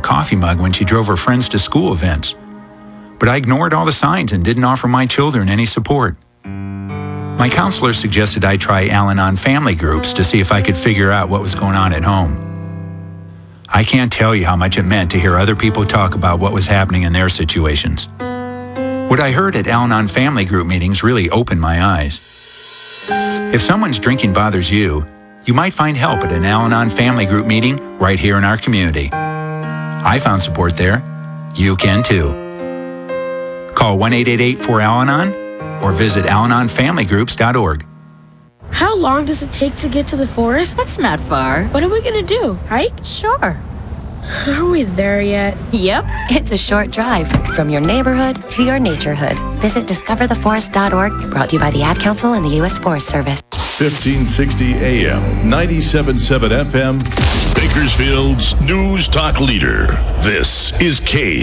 coffee mug when she drove her friends to school events. But I ignored all the signs and didn't offer my children any support. My counselor suggested I try Al-Anon family groups to see if I could figure out what was going on at home. I can't tell you how much it meant to hear other people talk about what was happening in their situations. What I heard at Al-Anon family group meetings really opened my eyes. If someone's drinking bothers you, you might find help at an Al-Anon family group meeting right here in our community. I found support there. You can too. Call 1-888-4AL-ANON or visit AlanonFamilyGroups.org. How long does it take to get to the forest? That's not far. What are we going to do? Hike? Sure. Are we there yet? Yep, it's a short drive from your neighborhood to your naturehood. Visit discovertheforest.org, brought to you by the Ad Council and the U.S. Forest Service. 1560 AM, 97.7 FM. Bakersfield's News Talk leader. This is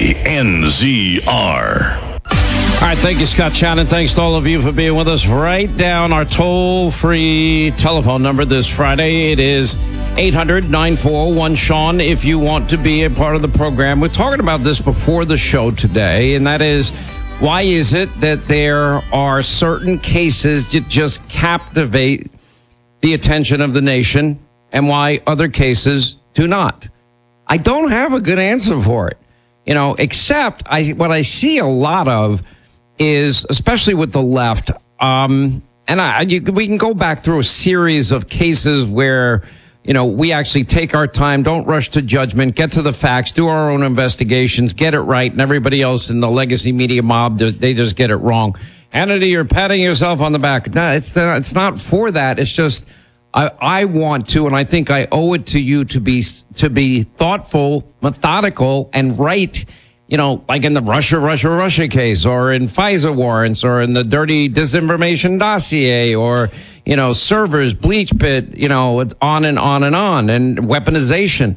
KNZR. All right, thank you, Scott Shannon. Thanks to all of you for being with us. Write down our toll-free telephone number this Friday. It is 800-941-SEAN if you want to be a part of the program. We're talking about this before the show today, and that is, why is it that there are certain cases that just captivate the attention of the nation and why other cases do not? I don't have a good answer for it, except what I see a lot of is, especially with the left, we can go back through a series of cases where, we actually take our time, don't rush to judgment, get to the facts, do our own investigations, get it right, and everybody else in the legacy media mob, they just get it wrong. Hannity, you're patting yourself on the back. No, it's not for that. It's just I want to, and I think I owe it to you to be thoughtful, methodical, and right. Like in the Russia case, or in FISA warrants, or in the dirty disinformation dossier, or, servers, bleach pit, on and on and on, and weaponization.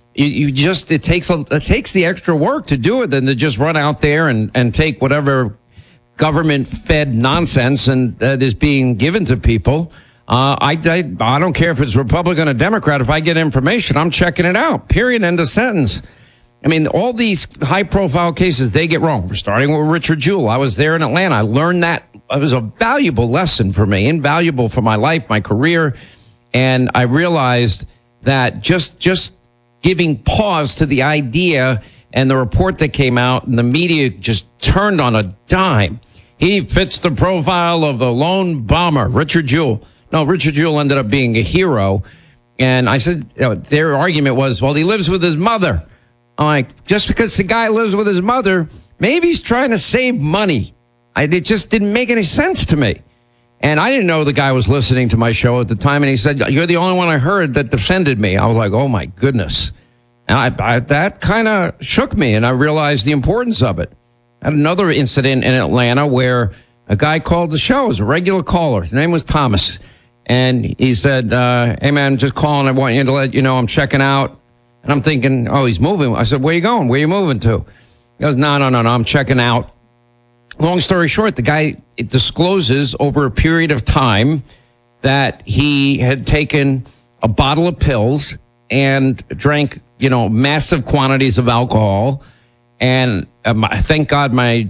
It takes the extra work to do it than to just run out there and take whatever government-fed nonsense and that is being given to people. I don't care if it's Republican or Democrat. If I get information, I'm checking it out. Period. End of sentence. I mean, all these high-profile cases, they get wrong. We're starting with Richard Jewell. I was there in Atlanta. I learned that. It was a valuable lesson for me, invaluable for my life, my career. And I realized that just giving pause to the idea and the report that came out, and the media just turned on a dime. He fits the profile of the lone bomber, Richard Jewell. No, Richard Jewell ended up being a hero. And I said, their argument was, well, he lives with his mother. I'm like, just because the guy lives with his mother, maybe he's trying to save money. It just didn't make any sense to me. And I didn't know the guy was listening to my show at the time. And he said, you're the only one I heard that defended me. I was like, oh, my goodness. And that kind of shook me, and I realized the importance of it. I had another incident in Atlanta where a guy called the show. It was a regular caller. His name was Thomas. And he said, hey, man, just calling. I want you to let you know I'm checking out. And I'm thinking, oh, he's moving. I said, where you going? Where you moving to? He goes, no, I'm checking out. Long story short, the guy discloses over a period of time that he had taken a bottle of pills and drank, massive quantities of alcohol. And thank God my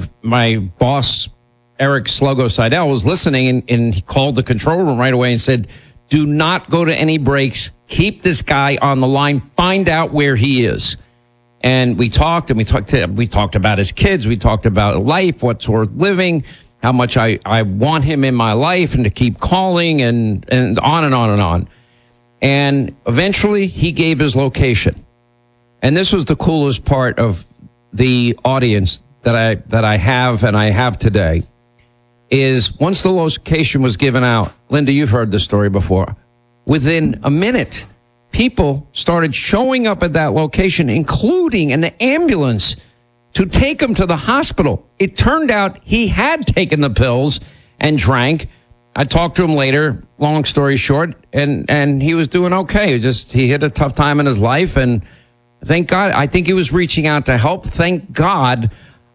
boss, Eric Sluggo Seidel, was listening, and he called the control room right away and said, do not go to any breaks. Keep this guy on the line. Find out where he is. And we talked about his kids. We talked about life, what's worth living, how much I want him in my life, and to keep calling, and on and on and on. And eventually he gave his location. And this was the coolest part of the audience that I have today, is once the location was given out, Linda, you've heard this story before, within a minute, people started showing up at that location, including an ambulance, to take him to the hospital. It turned out he had taken the pills and drank. I talked to him later, long story short, and he was doing okay. He hit a tough time in his life, and thank God, I think he was reaching out to help. Thank God,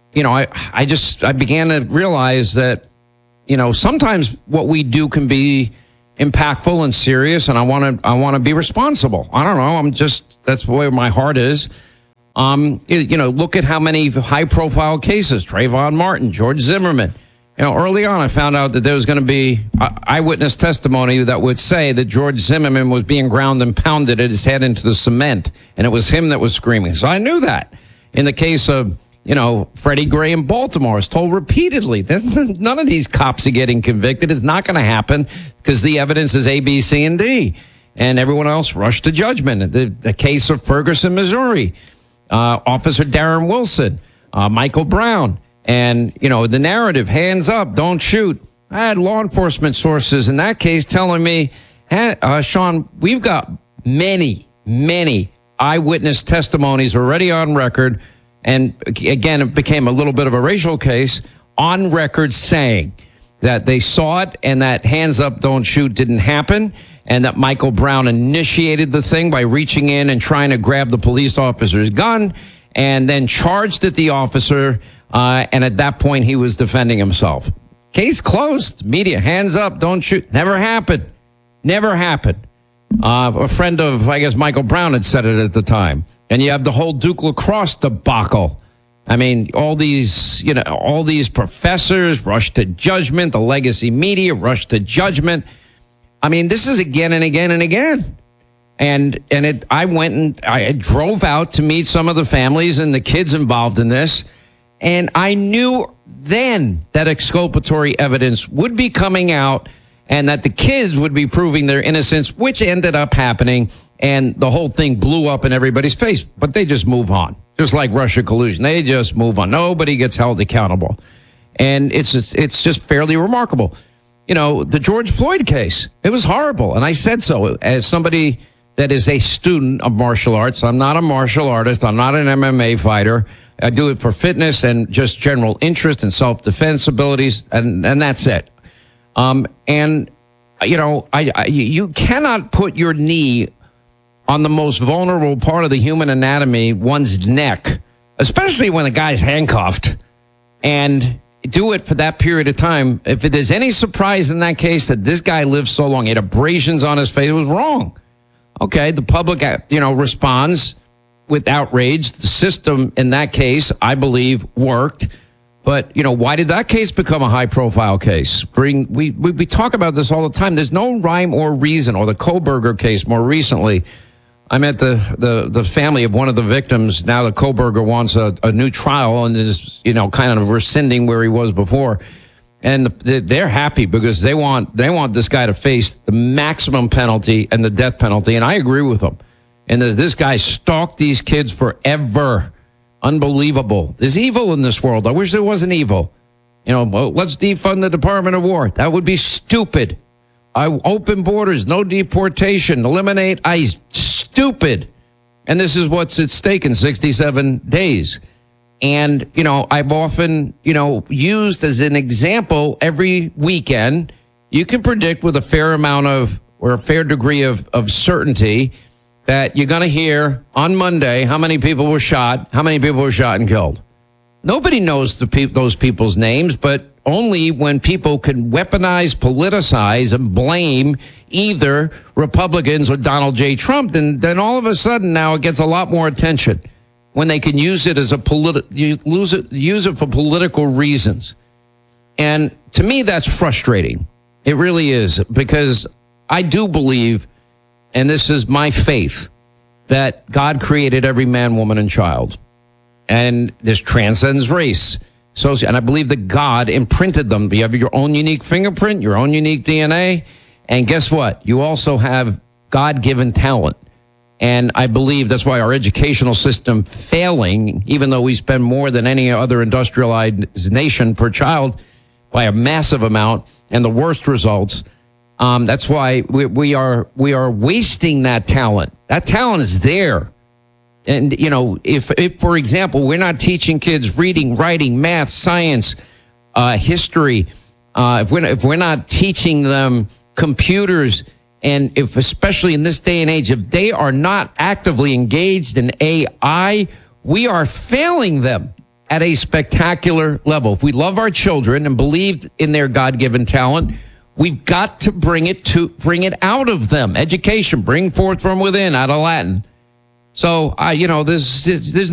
I began to realize that, sometimes what we do can be impactful and serious, and I want to be responsible. I don't know. That's where my heart is. Look at how many high-profile cases, Trayvon Martin, George Zimmerman. Early on, I found out that there was going to be eyewitness testimony that would say that George Zimmerman was being ground and pounded at his head into the cement, and it was him that was screaming. So I knew that. In the case of, Freddie Gray in Baltimore, I was told repeatedly, none of these cops are getting convicted. It's not going to happen because the evidence is A, B, C, and D. And everyone else rushed to judgment. The case of Ferguson, Missouri, Officer Darren Wilson, Michael Brown. And, the narrative, hands up, don't shoot. I had law enforcement sources in that case telling me, Sean, we've got many, many eyewitness testimonies already on record. And again, it became a little bit of a racial case on record saying that they saw it and that hands up, don't shoot didn't happen. And that Michael Brown initiated the thing by reaching in and trying to grab the police officer's gun and then charged at the officer. And at that point, he was defending himself. Case closed. Media, hands up, don't shoot. Never happened. Never happened. A friend of, Michael Brown had said it at the time. And you have the whole Duke lacrosse debacle. I mean, all these professors rushed to judgment. The legacy media rushed to judgment. I mean, this is again and again and again. I went and I drove out to meet some of the families and the kids involved in this. And I knew then that exculpatory evidence would be coming out and that the kids would be proving their innocence, which ended up happening. And the whole thing blew up in everybody's face. But they just move on, just like Russia collusion. They just move on. Nobody gets held accountable. And it's just fairly remarkable. The George Floyd case, it was horrible. And I said so as somebody that is a student of martial arts. I'm not a martial artist. I'm not an MMA fighter. I do it for fitness and just general interest and self-defense abilities. And that's it. You cannot put your knee on the most vulnerable part of the human anatomy, one's neck, especially when the guy's handcuffed, and do it for that period of time. If there's any surprise in that case that this guy lived so long, he had abrasions on his face, it was wrong. Okay, the public, responds with outrage. The system in that case, I believe, worked. But, why did that case become a high-profile case? We talk about this all the time. There's no rhyme or reason. Or the Kohberger case more recently. I met the family of one of the victims. Now the Kohberger wants a new trial and is, kind of rescinding where he was before. And they're happy because they want this guy to face the maximum penalty and the death penalty. And I agree with them. And this guy stalked these kids forever. Unbelievable. There's evil in this world. I wish there wasn't evil. Let's defund the Department of War. That would be stupid. Open borders, no deportation, eliminate ICE. Stupid. And this is what's at stake in 67 days. And, I've often, used as an example every weekend, you can predict with a fair degree of certainty that you're going to hear on Monday how many people were shot and killed. Nobody knows those people's names, but only when people can weaponize, politicize, and blame either Republicans or Donald J. Trump, then all of a sudden now it gets a lot more attention when they can use it as use it for political reasons. And to me, that's frustrating. It really is, because I do believe, and this is my faith, that God created every man, woman, and child. And this transcends race. And I believe that God imprinted them. You have your own unique fingerprint, your own unique DNA. And guess what? You also have God-given talent. And I believe that's why our educational system failing, even though we spend more than any other industrialized nation per child by a massive amount and the worst results, that's why we are wasting that talent. That talent is there. And, if for example, we're not teaching kids reading, writing, math, science, history, if we're not teaching them computers, and if, especially in this day and age, if they are not actively engaged in AI, we are failing them at a spectacular level. If we love our children and believe in their God-given talent, we've got to bring it out of them. Education, bring forth from within, out of Latin. So, there's